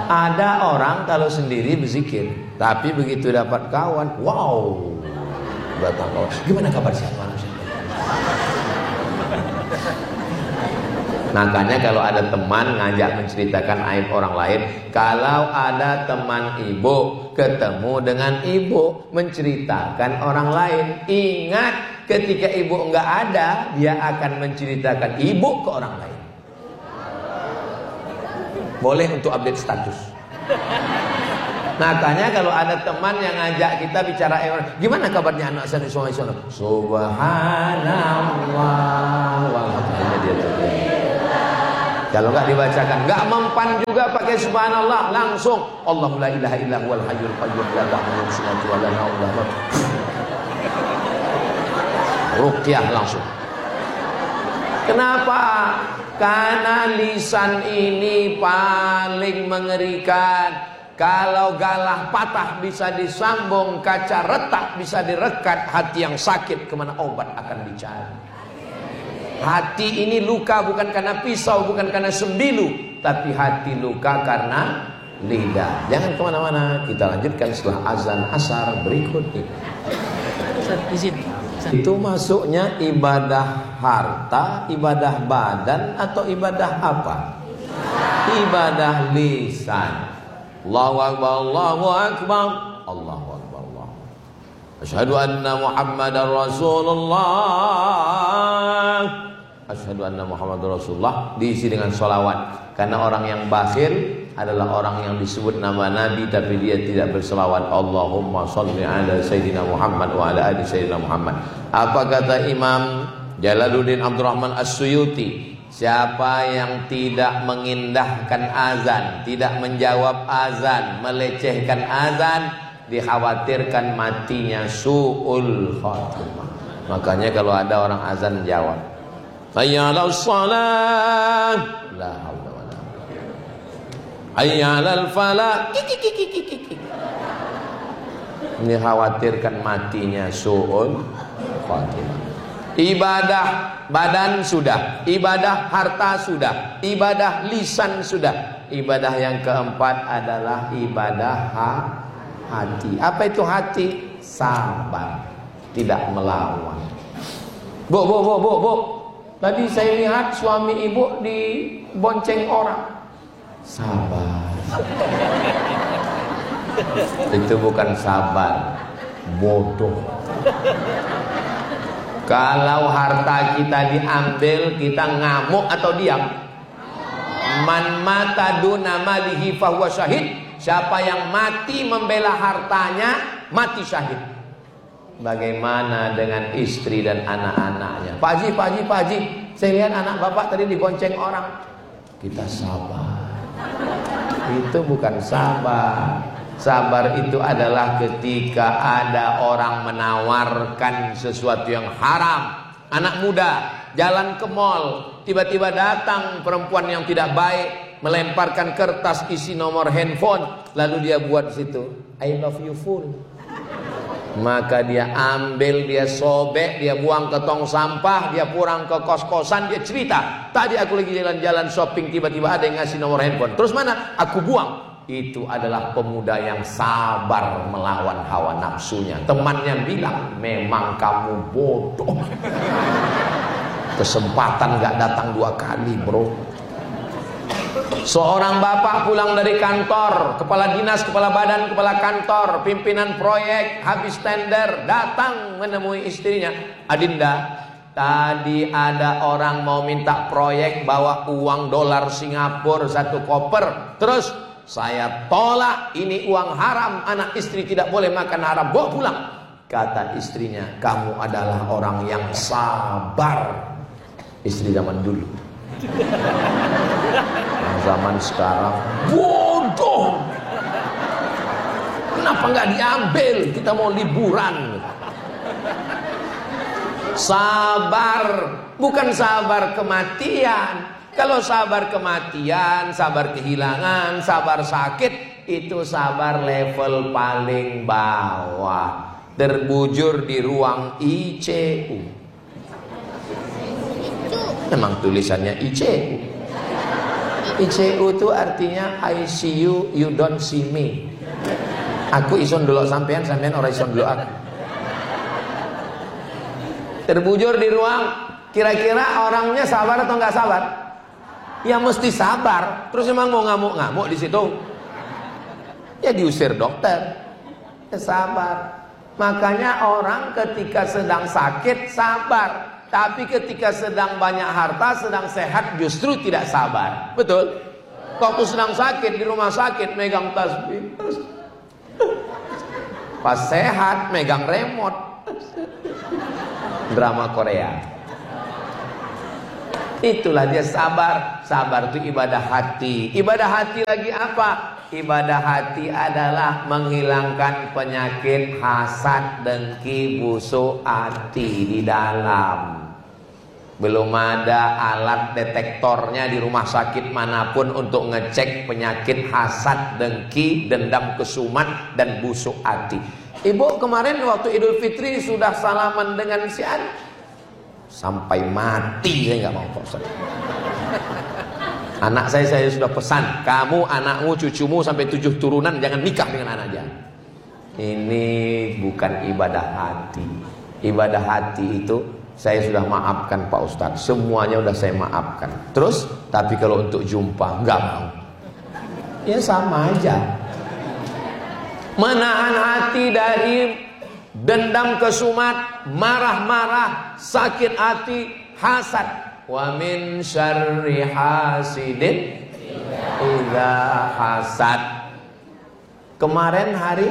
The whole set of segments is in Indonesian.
Ada orang kalau sendiri berzikir, tapi begitu dapat kawan, wow, datang kawan. Gimana kabar siapa? Makanya kalau ada teman ngajak menceritakan aib orang lain, kalau ada teman ibu ketemu dengan ibu menceritakan orang lain, ingat ketika ibu enggak ada, dia akan menceritakan ibu ke orang lain. Boleh untuk update status. Makanya kalau ada teman yang ngajak kita bicara, gimana kabarnya anak saya di sana? Subhanallah, walhamdulillah dia terjadi. Kalau nggak dibacakan, nggak mempan juga pakai subhanallah, langsung Allahu la ilaha illa huwal hayyul qayyum la ta'khudhuhu sinatun wa la nawm. Ruqyah langsung. Kenapa? Karena lisan ini paling mengerikan. Kalau galah patah bisa disambung, kaca retak bisa direkat, hati yang sakit kemana obat akan dicari. Hati ini luka bukan karena pisau, bukan karena sembilu, tapi hati luka karena lidah. Jangan kemana-mana, kita lanjutkan setelah azan asar berikut ini. Itu masuknya ibadah harta, ibadah badan, atau ibadah apa? Ibadah lisan. Allahu Akbar, Allahu Akbar, Allahu Akbar, Allah. Asyhadu anna Muhammadar Rasulullah. Asyhadu anna Muhammadar Rasulullah. Diisi dengan sholawat. Karena orang yang bakhil adalah orang yang disebut nama Nabi tapi dia tidak berselawat. Allahumma sholli ala Sayyidina Muhammad wa ala ali Sayyidina Muhammad. Apa kata Imam Jalaluddin Abdurrahman As-Suyuti? Siapa yang tidak mengindahkan azan, tidak menjawab azan, melecehkan azan, dikhawatirkan matinya su'ul khatimah. Makanya kalau ada orang azan jawab, hayya 'alas shalah, la haula wala quwwata, hayya 'alal falah. Ini khawatirkan matinya su'ul khatimah. Ibadah badan sudah, ibadah harta sudah, ibadah lisan sudah. Ibadah yang keempat adalah ibadah hati. Apa itu hati? Sabar, tidak melawan. Bu. Tadi saya lihat suami ibu dibonceng orang. Sabar. Itu bukan sabar, bodoh. Kalau harta kita diambil, kita ngamuk atau diam? Man mata duna malihi fahuwa syahid. Siapa yang mati membela hartanya, mati syahid. Bagaimana dengan istri dan anak-anaknya? Pak Haji, saya lihat anak bapak tadi dibonceng orang. Kita sabar. Itu bukan sabar. Sabar itu adalah ketika ada orang menawarkan sesuatu yang haram. Anak muda jalan ke mall, tiba-tiba datang perempuan yang tidak baik, melemparkan kertas isi nomor handphone, lalu dia buat di situ, I love you full. Maka dia ambil, dia sobek, dia buang ke tong sampah, dia pulang ke kos-kosan, dia cerita, tadi aku lagi jalan-jalan shopping, tiba-tiba ada yang ngasih nomor handphone. Terus mana? Aku buang. Itu adalah pemuda yang sabar melawan hawa nafsunya. Temannya bilang, memang kamu bodoh. Kesempatan gak datang 2 kali, bro. Seorang bapak pulang dari kantor, kepala dinas, kepala badan, kepala kantor, pimpinan proyek, habis tender, datang menemui istrinya. Adinda, tadi ada orang mau minta proyek, bawa uang dolar Singapura 1 koper. Terus saya tolak, ini uang haram, anak istri tidak boleh makan haram, bawa pulang. Kata istrinya, kamu adalah orang yang sabar. Istri zaman dulu. Zaman sekarang bodoh. Kenapa nggak diambil? Kita mau liburan. Sabar, bukan sabar kematian. Kalau sabar kematian, sabar kehilangan, sabar sakit, itu sabar level paling bawah. Terbujur di ruang ICU. Memang tulisannya ICU. ICU itu artinya I see you, you don't see me. Aku ison dulu sampean, sampean orang ison dulu aku. Terbujur di ruang, kira-kira orangnya sabar atau nggak sabar? Ya mesti sabar. Terus emang mau ngamuk-ngamuk di situ? Ya diusir dokter. Ya sabar. Makanya orang ketika sedang sakit sabar, tapi ketika sedang banyak harta, sedang sehat justru tidak sabar. Betul? Waktu sedang sakit di rumah sakit megang tasbih, pas sehat megang remote. Drama Korea. Itulah dia sabar. Sabar itu ibadah hati. Ibadah hati lagi apa? Ibadah hati adalah menghilangkan penyakit hasad, dengki, busuk hati di dalam. Belum ada alat detektornya di rumah sakit manapun untuk ngecek penyakit hasad, dengki, dendam kesumat, dan busuk hati. Ibu kemarin waktu Idul Fitri sudah salaman dengan si An. Sampai mati saya nggak mau Pak. Anak saya sudah pesan, kamu, anakmu, cucumu sampai 7 turunan jangan nikah dengan anak dia. Ini bukan ibadah hati. Ibadah hati itu saya sudah maafkan Pak Ustadz, semuanya sudah saya maafkan. Terus, tapi kalau untuk jumpa nggak mau. Ya sama aja. Menahan hati dari dendam kesumat, marah-marah, sakit hati, hasad. Wa min syarri hasidin idza hasad. Kemarin hari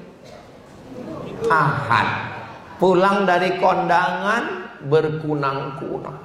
Ahad, pulang dari kondangan berkunang-kunang.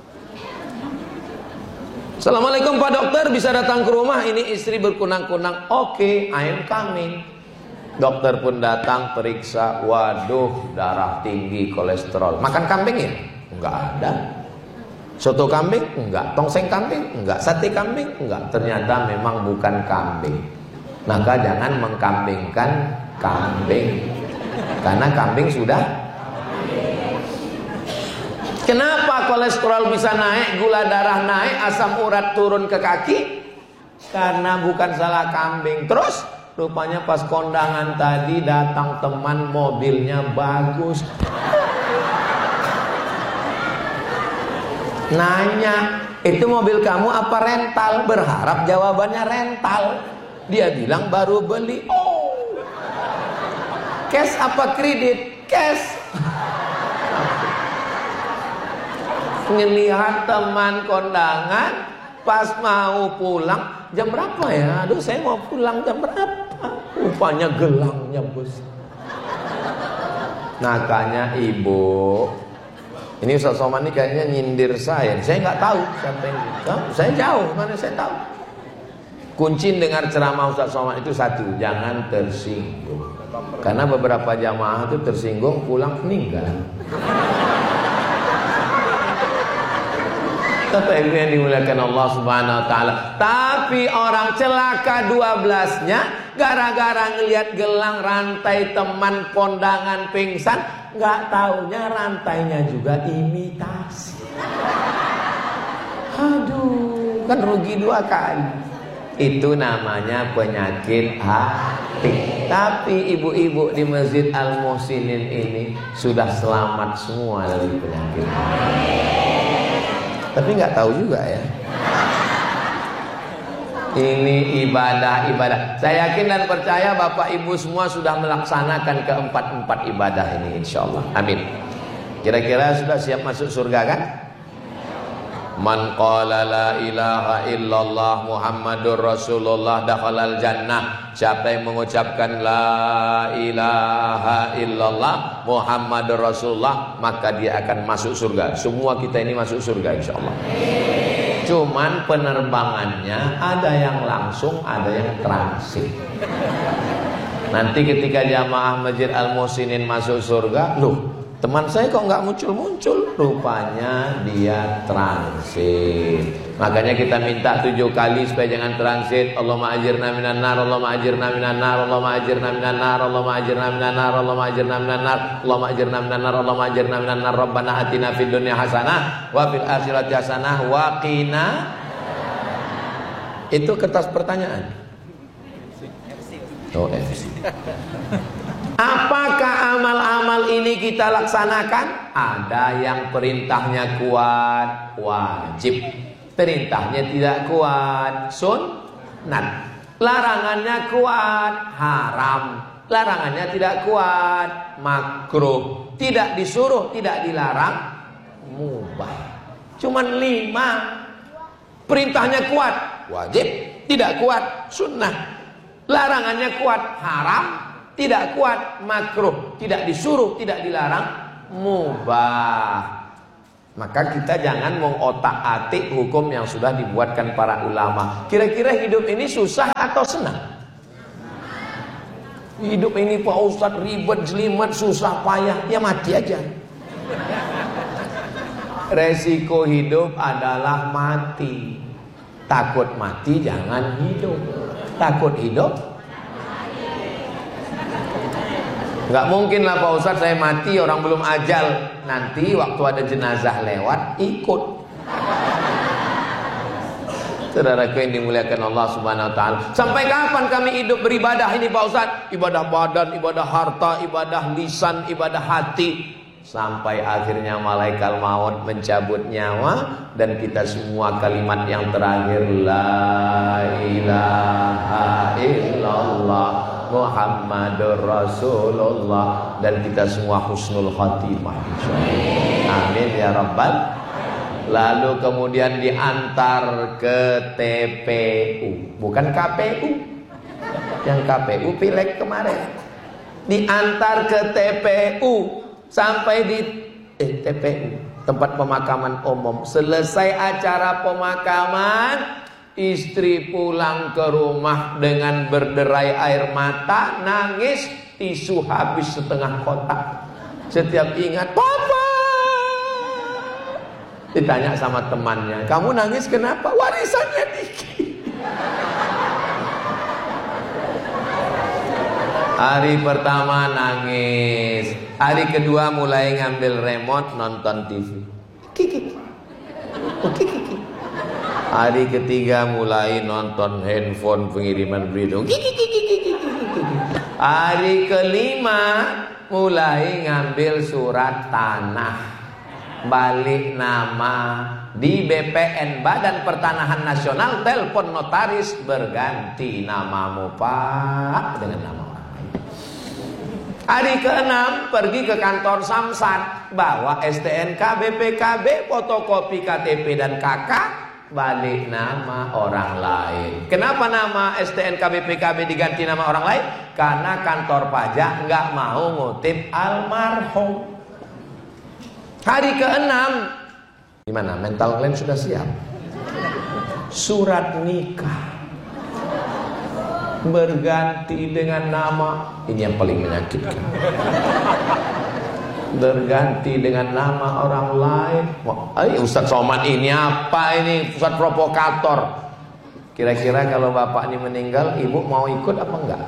Assalamualaikum Pak Dokter, bisa datang ke rumah, ini istri berkunang-kunang. Oke, I am coming. Dokter pun datang, periksa, waduh darah tinggi, kolesterol. Makan kambing ya? Enggak ada. Soto kambing? Enggak. Tongseng kambing? Enggak. Sate kambing? Enggak. Ternyata memang bukan kambing. Maka jangan mengkambingkan kambing, karena kambing sudah. Kenapa kolesterol bisa naik, gula darah naik, asam urat turun ke kaki? Karena bukan salah kambing. Terus rupanya pas kondangan tadi datang teman, mobilnya bagus. Nanya, itu mobil kamu apa rental? Berharap jawabannya rental. Dia bilang baru beli. Oh, cash apa kredit? Cash. Ngelihat teman kondangan, pas mau pulang, jam berapa ya? Aduh saya mau pulang jam berapa? Rupanya gelangnya bos. Nakanya ibu. Ini Ustaz Somad ini kayaknya nyindir saya. Saya nggak tahu siapa yang saya jauh, mana saya tahu. Kunci dengar ceramah Ustaz Somad itu satu, jangan tersinggung. Karena beberapa jamaah itu tersinggung pulang meninggal. Bapak Ibu yang dimuliakan Allah Subhanahu wa taala. Tapi orang celaka 12-nya gara-gara ngelihat gelang rantai teman kondangan pingsan, enggak taunya rantainya juga imitasi. Aduh, kan rugi 2 kali. Itu namanya penyakit hati. Tapi ibu-ibu di Masjid Al-Muhsinin ini sudah selamat semua dari penyakit hati. Tapi nggak tahu juga ya. Ini ibadah. Saya yakin dan percaya Bapak Ibu semua sudah melaksanakan keempat ibadah ini, insya Allah. Amin. Kira-kira sudah siap masuk surga kan? Man qala la ilaha illallah Muhammadur Rasulullah dakhalal jannah. Siapa yang mengucapkan la ilaha illallah Muhammadur Rasulullah, maka dia akan masuk surga. Semua kita ini masuk surga insyaallah. Cuman penerbangannya ada yang langsung, ada yang transit. Nanti ketika jamaah Masjid Al-Muhsinin masuk surga, loh teman saya kok nggak muncul-muncul? Rupanya dia transit. Makanya kita minta 7 kali supaya jangan transit. Allahumma ajirna minan nar, Allahumma ajirna minan nar, Allahumma ajirna minan nar, Allahumma ajirna minan nar, Allahumma ajirna minan nar, Allahumma ajirna minan nar, Allahumma ajirna minan nar. Rabbana atina fid dunya hasanah wa fil akhirati hasanah wa qina. Itu kertas pertanyaan. Oh, apakah amal-amal ini kita laksanakan? Ada yang perintahnya kuat, wajib. Perintahnya tidak kuat, sunnat. Larangannya kuat, haram. Larangannya tidak kuat, makruh. Tidak disuruh, tidak dilarang, mubah. Cuman 5. Perintahnya kuat, wajib. Tidak kuat, sunnah. Larangannya kuat, haram. Tidak kuat, makruh. Tidak disuruh, tidak dilarang, mubah. Maka kita jangan mengotak-atik hukum yang sudah dibuatkan para ulama. Kira-kira hidup ini susah atau senang? Hidup ini Pak Ustadz ribet, jelimet, susah, payah. Ya mati aja. Resiko hidup adalah mati. Takut mati jangan hidup. Takut hidup, nggak mungkin lah Pak Ustadz saya mati orang belum ajal. Nanti waktu ada jenazah lewat ikut. Saudaraku yang dimuliakan Allah Subhanahu Wa Taala. Sampai kapan kami hidup beribadah ini Pak Ustadz? Ibadah badan, ibadah harta, ibadah lisan, ibadah hati. Sampai akhirnya malaikat maut mencabut nyawa. Dan kita semua kalimat yang terakhir, la ilaha illallah Muhammadur Rasulullah. Dan kita semua husnul khatimah. Amin ya Rabbal. Lalu kemudian diantar ke TPU. Bukan KPU. Yang KPU pileg kemarin. Diantar ke TPU. Sampai di TPU, tempat pemakaman umum. Selesai acara pemakaman, istri pulang ke rumah dengan berderai air mata, nangis, tisu habis setengah kotak. Setiap ingat, Papa. Ditanya sama temannya, kamu nangis kenapa? Warisannya dikit. Hari pertama nangis. Hari kedua mulai ngambil remote nonton TV. Kiki. Kiki. Hari ketiga mulai nonton handphone pengiriman berita. Kiki. Hari kelima mulai ngambil surat tanah. Balik nama di BPN Badan Pertanahan Nasional, telepon notaris berganti namamu Pak dengan nama. Hari ke-6 pergi ke kantor Samsat, bawa STNK, BPKB, fotokopi KTP dan KK, balik nama orang lain. Kenapa nama STNK, BPKB diganti nama orang lain? Karena kantor pajak nggak mau ngutip almarhum. Hari ke-6, gimana? Mental kalian sudah siap? Surat nikah berganti dengan nama, ini yang paling menyakitkan, berganti dengan nama orang lain. Ustadz Somad ini apa ini? Ustadz provokator. Kira-kira kalau bapak ini meninggal, ibu mau ikut apa enggak?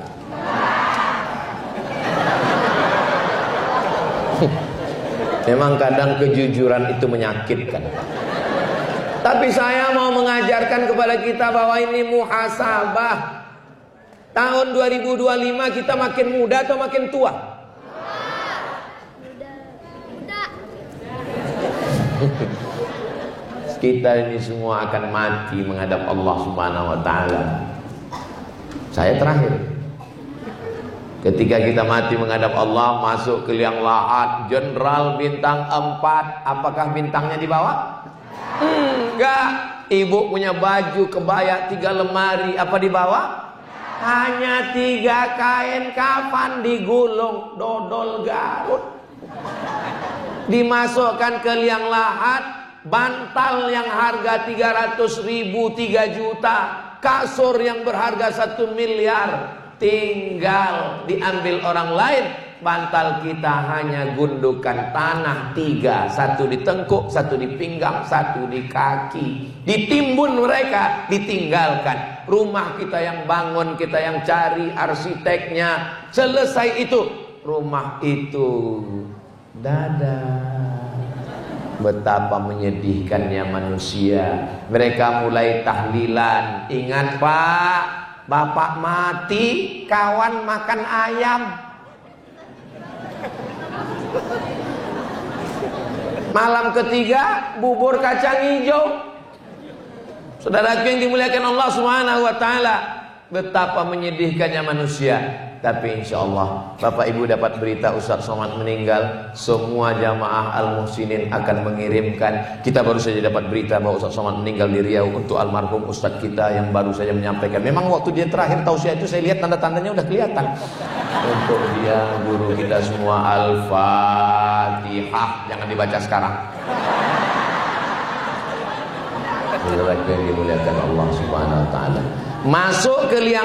Memang kadang kejujuran itu menyakitkan. Tapi saya mau mengajarkan kepada kita bahwa ini muhasabah. Tahun 2025 kita makin muda atau makin tua? Muda. Kita ini semua akan mati menghadap Allah Subhanahu Wa Taala. Saya terakhir. Ketika kita mati menghadap Allah, masuk ke liang lahat, jenderal bintang 4, apakah bintangnya di bawah? Enggak. Ibu punya baju kebaya 3 lemari, apa di bawah? Hanya 3 kain kafan digulung, dodol Garut. Dimasukkan ke liang lahat, bantal yang harga 300.000 3 juta, kasur yang berharga 1 miliar, tinggal diambil orang lain. Bantal kita hanya gundukan tanah 3, 1 di tengkuk, 1 di pinggang, 1 di kaki. Ditimbun mereka, ditinggalkan. Rumah kita yang bangun, kita yang cari arsiteknya. Selesai itu, rumah itu dadah. Betapa menyedihkannya manusia. Mereka mulai tahlilan. Ingat Pak, bapak mati, kawan makan ayam. Malam ketiga, bubur kacang hijau. Saudaraku yang dimuliakan Allah Subhanahu wa taala, betapa menyedihkannya manusia. Tapi insya Allah Bapak Ibu dapat berita Ustaz Somad meninggal, semua jamaah Al-Muhsinin akan mengirimkan. Kita baru saja dapat berita bahwa Ustaz Somad meninggal di Riau untuk almarhum Ustaz kita yang baru saja menyampaikan. Memang waktu dia terakhir tausiah itu saya lihat tanda-tandanya udah kelihatan. Untuk dia guru kita semua, Al-Fatihah. Jangan dibaca sekarang. Yang dimuliakan Allah Subhanahu wa taala. Masuk ke liang